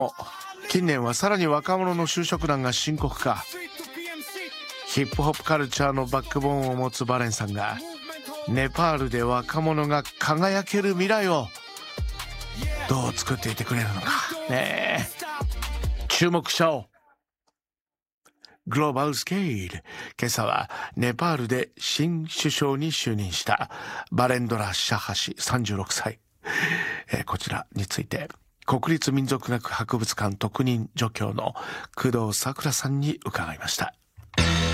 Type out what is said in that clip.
近年はさらに若者の就職難が深刻化。ヒップホップカルチャーのバックボーンを持つバレンさんがネパールで若者が輝ける未来をどう作っていってくれるのかね。注目しちゃおう。グローバルスケール。今朝はネパールで新首相に就任したバレンドラ・シャハ氏36歳、こちらについて国立民族学博物館特任助教の工藤さくらさんに伺いました。